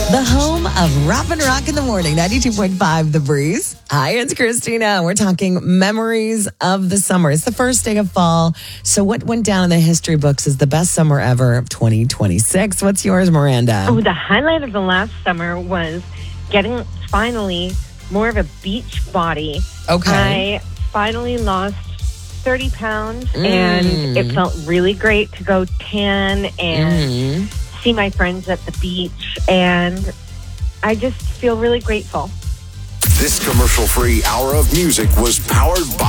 The home of Rap and Rock in the Morning, 92.5 The Breeze. Hi, it's Christina. We're talking memories of the summer. It's the first day of fall. So what went down in the history books is the best summer ever of 2026? What's yours, Miranda? Oh, the highlight of the last summer was getting finally more of a beach body. Okay. I finally lost 30 pounds and it felt really great to go tan and see my friends at the beach, and I just feel really grateful. This commercial-free hour of music was powered by